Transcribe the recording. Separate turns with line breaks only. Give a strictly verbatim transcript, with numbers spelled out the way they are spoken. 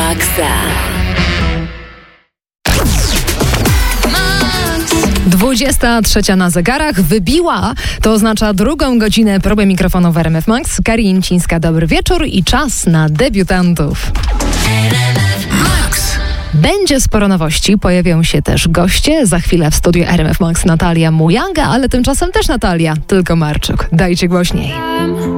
Maxa.
dwudziesta trzecia na zegarach wybiła, to oznacza drugą godzinę próby mikrofonu w R M F Max. Karin Cińska, dobry wieczór i czas na debiutantów.
Max.
Będzie sporo nowości, pojawią się też goście. Za chwilę w studiu R M F Max Natalia Mujanga, ale tymczasem też Natalia, tylko Marczuk. Dajcie głośniej.